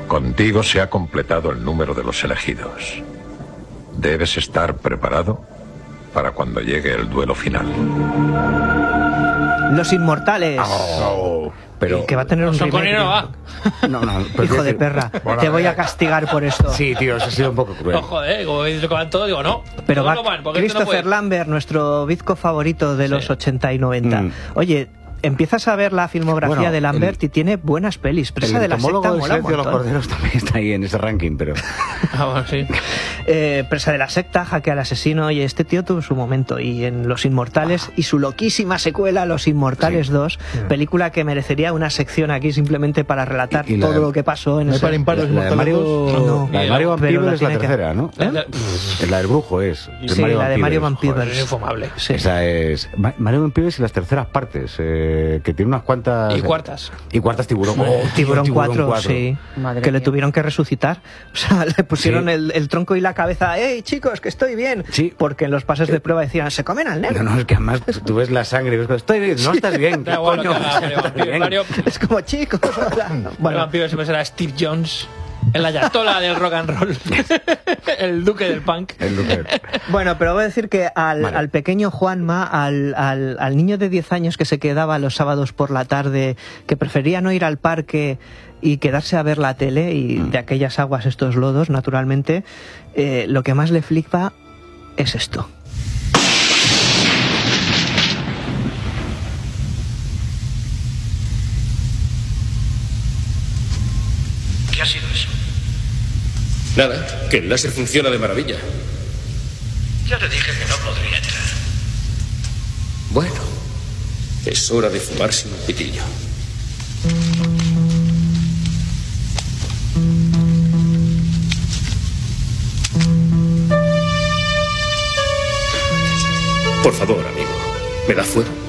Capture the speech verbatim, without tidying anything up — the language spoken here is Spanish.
Contigo se ha completado el número de los elegidos. Debes estar preparado para cuando llegue el duelo final. Los Inmortales. Oh, pero que va a tener un remake. No va. No, no, Hijo de perra, Bueno, te voy a castigar por esto. Sí, tío, eso ha sido un poco cruel. No, joder, como dices que van todo, digo, no. Pero todos va no van, porque este no Christopher puede. Lambert, nuestro bizco favorito de Sí. los ochenta y noventa. Mm. Oye, empiezas a ver la filmografía Bueno, de Lambert el- y tiene buenas pelis. Pero esa El de la secta entomólogo del mola un silencio de los montón. corderos también está ahí en ese ranking, pero... Ah, bueno, sí. Eh, presa de la secta, jaque al asesino, y este tío tuvo su momento. Y en Los Inmortales, y su loquísima secuela, Los Inmortales Sí. dos, película que merecería una sección aquí simplemente para relatar Y- y la todo de- lo que pasó en ¿No hay ese... par impar los La de Inmortales Mario, dos? No. la de Mario Van Pero Peebles la es la tiene que- tercera, ¿no? ¿Eh? La- Es la del brujo, es. es Sí, Mario la Van de Mario Van Peebles. Joder, Peebles. es infumable. Sí. Esa es Ma- Mario Van Peebles y las terceras partes, eh, que tiene unas cuantas... Y cuartas. Y cuartas tiburón. Oh, tío, Tiburón cuatro, cuatro. sí. Madre que le mía. tuvieron que resucitar. O sea, le pusieron Sí. el, el tronco y la cabeza. ¡Ey, chicos, que estoy bien! Sí. Porque en los pases de prueba decían, se comen al No, negro. no, es que además tú ves la sangre y ves que estoy bien, no estás bien, ¿qué Da igual lo coño? que haga Mario Van ¿Estás Peebles. bien? Mario, Es como, chicos, hola. Mario Bueno, Van Peebles siempre será Steve Jones en la yatola del rock and roll. El duque del punk. El Luker. bueno, pero voy a decir que al, Vale. al pequeño Juanma, al, al, al niño de diez años que se quedaba los sábados por la tarde, que prefería no ir al parque y quedarse a ver la tele, y de aquellas aguas estos lodos, naturalmente, eh, lo que más le flipa es esto. ¿Qué ha sido eso? Nada, que el láser funciona de maravilla. Ya te dije que no podría entrar. Bueno, es hora de fumarse un pitillo. Por favor, amigo, ¿me da fuego?